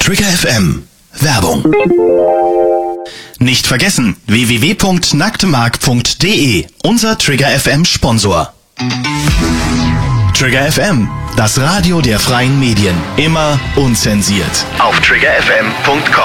Trigger FM. Werbung. Nicht vergessen, www.nacktmark.de, unser Trigger FM Sponsor. Trigger FM, das Radio der freien Medien. Immer unzensiert. Auf triggerfm.com.